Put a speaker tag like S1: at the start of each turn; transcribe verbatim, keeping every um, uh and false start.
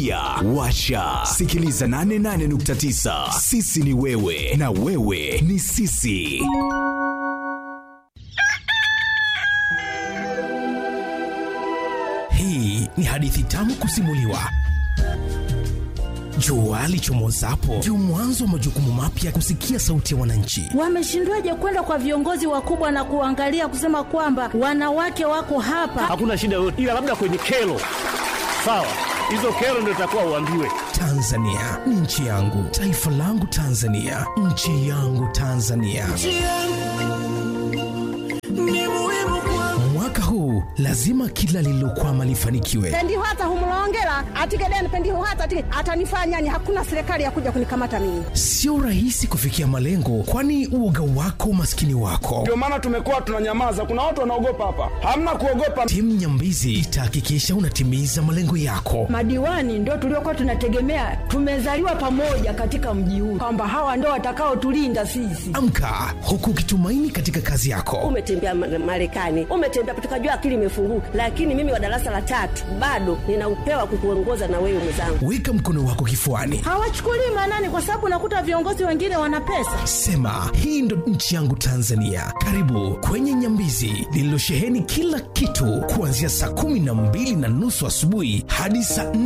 S1: Tulia, washa. Sikiliza nane nane nukta tisa. Sisi ni wewe na wewe ni sisi.
S2: Hii ni hadithi tamu kusimuliwa. Jua lichomozapo ndio mwanzo wa majukumu mapya. Kusikia sauti ya wananchi.
S3: Wameshindwaje kwenda kwa viongozi wakubwa na kuangalia kusema kwamba wanawake wako hapa?
S4: Hakuna shida yoyote, ila labda kwenye kero. Sawa, hizo kero ndio itakuwa uambiwe.
S2: Tanzania ni nchi yangu, taifa langu Tanzania, nchi yangu Tanzania. Mwaka huu lazima kila lilokuwa lifanikiwe.
S3: Pendiho hata humulongela, atikeden pendiho hata atike, atanifanya ni hakuna serikali ya kuja kunikamata mimi.
S2: Sio rahisi kufikia malengo, kwani uoga wako maskini wako.
S5: Ndio maana tumekuwa tunanyamaza, kuna watu wanaogopa hapa. Hamna kuogopa.
S2: Timu Nyambizi itahakikisha unatimiza malengo yako.
S6: Madiwani ndio tuliokuwa tunategemea, tumezaliwa pamoja katika mji huu, kwamba hawa ndio watakao tulinda sisi.
S2: Amka huku ukitumaini katika kazi yako.
S7: Umetembea Marekani, umetembea tukajua akili imefunguka, lakini mimi wa darasa la tatu bado nina upewa kukuongoza na wewe mwenzangu.
S2: Weka mkono wako kifuani.
S3: Hawachukui maanani kwa sababu nakuta viongozi wengine wana pesa.
S2: Sema, hii ndo nchi yangu Tanzania. Karibu kwenye Nyambizi lililosheheni kila kitu kuanzia saa kumi na mbili na nusu asubuhi hadi saa